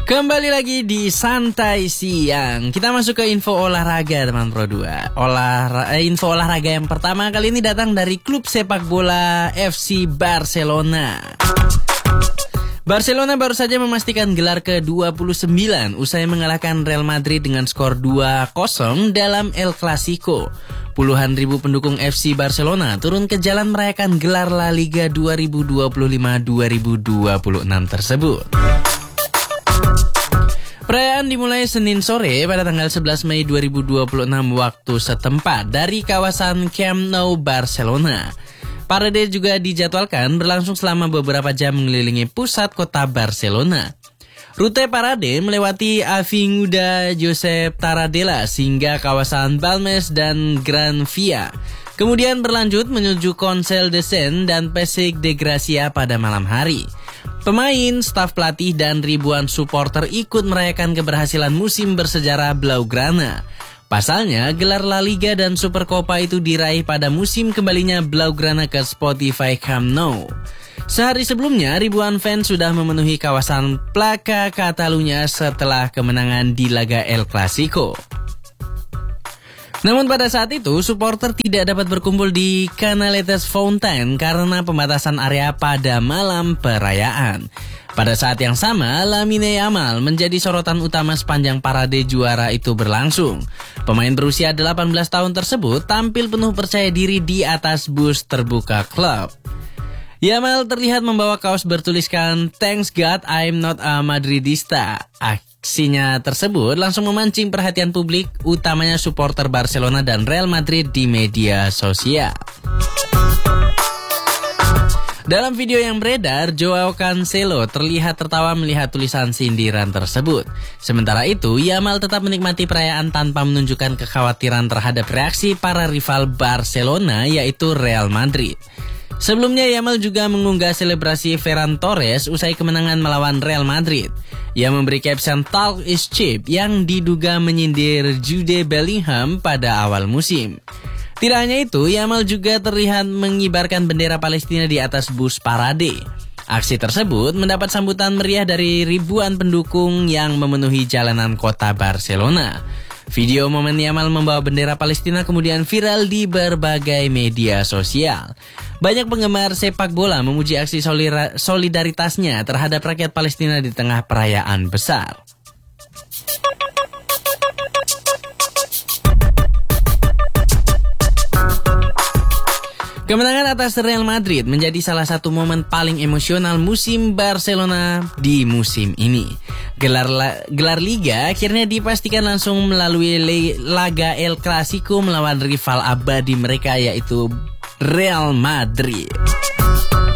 Kembali lagi di Santai Siang. Kita masuk ke info olahraga teman Pro 2. Info olahraga yang pertama kali ini datang dari klub sepak bola FC Barcelona. Barcelona baru saja memastikan gelar ke-29 usai mengalahkan Real Madrid dengan skor 2-0 dalam El Clasico. Puluhan ribu pendukung FC Barcelona turun ke jalan merayakan gelar La Liga 2025-2026 tersebut. Perayaan dimulai Senin sore pada tanggal 11 Mei 2026 waktu setempat dari kawasan Camp Nou, Barcelona. Parade juga dijadwalkan berlangsung selama beberapa jam mengelilingi pusat kota Barcelona. Rute parade melewati Avinguda Josep Tarradella hingga kawasan Balmes dan Gran Via. Kemudian berlanjut menuju Consell de Cent dan Passeig de Gràcia pada malam hari. Pemain, staf pelatih, dan ribuan supporter ikut merayakan keberhasilan musim bersejarah Blaugrana. Pasalnya, gelar La Liga dan Supercopa itu diraih pada musim kembalinya Blaugrana ke Spotify Camp Nou. Sehari sebelumnya, ribuan fans sudah memenuhi kawasan Plaça Catalunya setelah kemenangan di laga El Clasico. Namun pada saat itu, supporter tidak dapat berkumpul di Canaletes Fountain karena pembatasan area pada malam perayaan. Pada saat yang sama, Lamine Yamal menjadi sorotan utama sepanjang parade juara itu berlangsung. Pemain berusia 18 tahun tersebut tampil penuh percaya diri di atas bus terbuka klub. Yamal terlihat membawa kaos bertuliskan "Thanks God I'm not a Madridista". Aksinya tersebut langsung memancing perhatian publik, utamanya supporter Barcelona dan Real Madrid di media sosial. Dalam video yang beredar, Joao Cancelo terlihat tertawa melihat tulisan sindiran tersebut. Sementara itu, Yamal tetap menikmati perayaan tanpa menunjukkan kekhawatiran terhadap reaksi para rival Barcelona, yaitu Real Madrid. Sebelumnya, Yamal juga mengunggah selebrasi Ferran Torres usai kemenangan melawan Real Madrid. Ia memberi caption "Talk is cheap" yang diduga menyindir Jude Bellingham pada awal musim. Tidak hanya itu, Yamal juga terlihat mengibarkan bendera Palestina di atas bus parade. Aksi tersebut mendapat sambutan meriah dari ribuan pendukung yang memenuhi jalanan kota Barcelona. Video momen Yamal membawa bendera Palestina kemudian viral di berbagai media sosial. Banyak penggemar sepak bola memuji aksi solidaritasnya terhadap rakyat Palestina di tengah perayaan besar. Kemenangan atas Real Madrid menjadi salah satu momen paling emosional musim Barcelona di musim ini. Gelar Liga akhirnya dipastikan langsung melalui laga El Clasico melawan rival abadi mereka yaitu Real Madrid.